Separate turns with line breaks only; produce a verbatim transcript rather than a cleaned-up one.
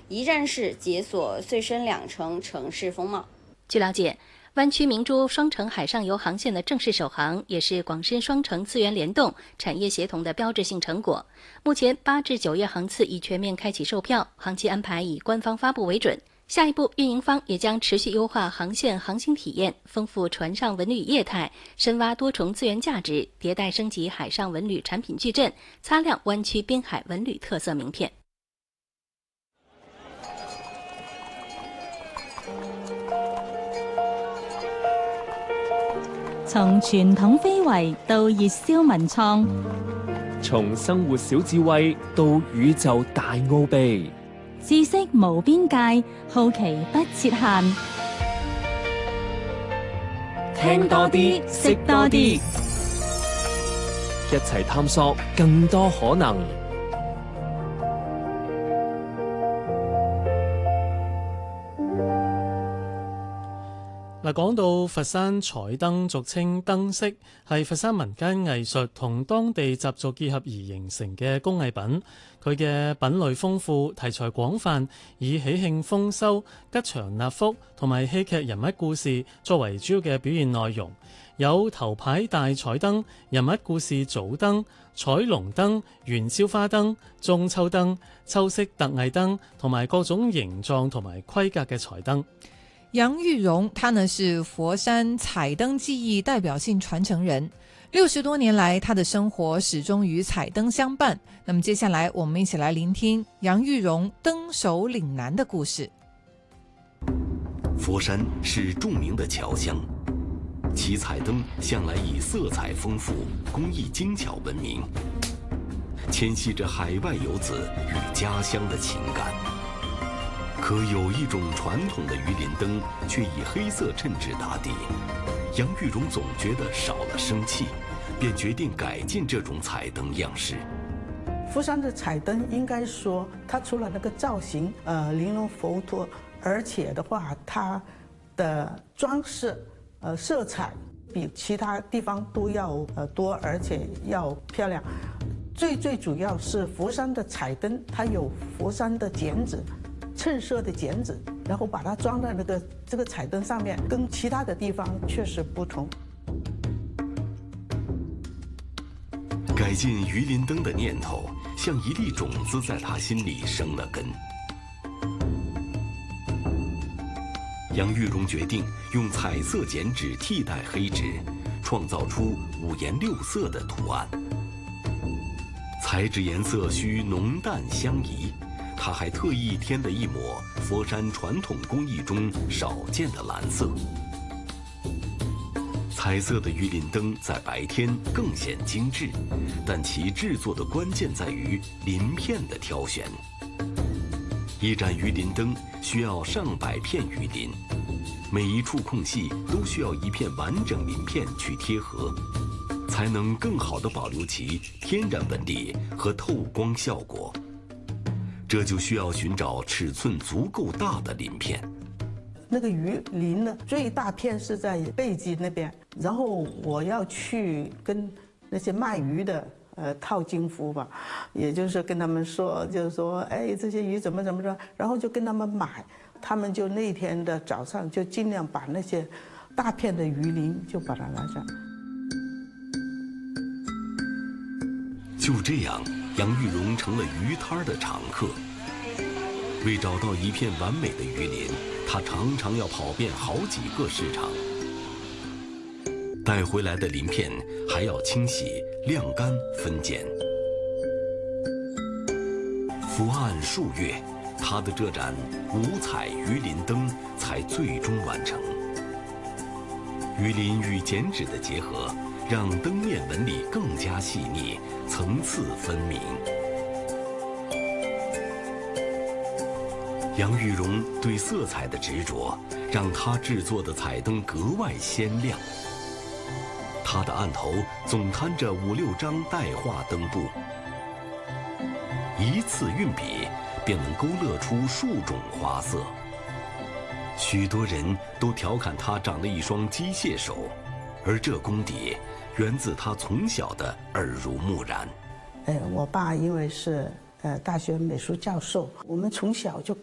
一站式解锁穗深两城城市风貌。
据了解，湾区明珠双城海上游航线的正式首航，也是广深双城资源联动、产业协同的标志性成果。目前八至九月航次已全面开启售票，航期安排以官方发布为准。下一步，运营方也将持续优化航线航行体验，丰富船上文旅业态，深挖多重资源价值，迭代升级海上文旅产品矩阵，擦亮湾区滨海文旅特色名片。
從傳統非遺到熱銷文創，
從生活小智慧到宇宙大奧秘，
知識無邊界，好奇不設限。
聽多啲，識多啲，一齊探索更多可能。
嗱，講到佛山彩燈，俗稱燈飾，係佛山民間藝術同當地習俗結合而形成嘅工藝品。佢嘅品類豐富，題材廣泛，以喜慶豐收、吉祥納福同埋戲劇人物故事作為主要嘅表現內容。有頭牌大彩燈、人物故事組燈、彩龍燈、元宵花燈、中秋燈、秋色特藝燈同埋各種形狀同埋規格嘅彩燈。
楊玉榮，他呢是佛山彩燈技藝代表性傳承人，六十多年來，他的生活始終與彩燈相伴。那麼接下來，我們一起來聆聽楊玉榮燈手嶺南的故事。
佛山是著名的僑鄉，其彩燈向來以色彩豐富、工藝精巧聞名，牽繫着海外遊子與家鄉的情感。可有一種傳統的魚鱗燈卻以黑色襯紙打底，楊玉榮總覺得少了生氣，便決定改進這種彩燈樣式。
佛山的彩燈應該說，它除了那個造型，呃，玲瓏浮凸，而且的話，它的裝飾，呃，色彩比其他地方都要呃多，而且要漂亮。最最主要是佛山的彩燈，它有佛山的剪紙。襯色的剪紙，然後把它裝在那個這個彩燈上面，跟其他的地方確實不同。
改進魚鱗燈的念頭，像一粒種子在他心裡生了根。楊玉榮決定用彩色剪紙替代黑紙，創造出五顏六色的圖案。彩紙顏色需濃淡相宜。他還特意添了一抹佛山傳統工藝中少見的藍色。彩色的魚鱗燈在白天更顯精緻，但其製作的關鍵在於鱗片的挑選。一盞魚鱗燈需要上百片魚鱗，每一處空隙都需要一片完整鱗片去貼合，才能更好地保留其天然紋理和透光效果。這就需要尋找尺寸足夠大的鱗片。
那個魚鱗呢，最大片是在背脊那邊，然後我要去跟那些賣魚的，呃，套近乎吧，也就是跟他們說，就是說，哎，這些魚怎麼怎麼着，然後就跟他們買，他們就那天的早上就盡量把那些大片的魚鱗就把它拿上。
就這樣。楊玉榮成了魚攤的常客。為找到一片完美的魚鱗，他常常要跑遍好幾個市場。帶回來的鱗片還要清洗、晾乾、分揀。伏案數月，他的這盞五彩魚鱗燈才最終完成。魚鱗與剪紙的結合，讓燈面紋理更加細膩，層次分明。楊玉榮對色彩的執着，讓他製作的彩燈格外鮮亮。他的案頭總攤着五六張帶畫燈布，一次運筆便能勾勒出數種花色。許多人都調侃他長了一雙機械手，而這功底源自他從小的耳濡目染。
呃，我爸因為是呃大學美術教授，我們從小就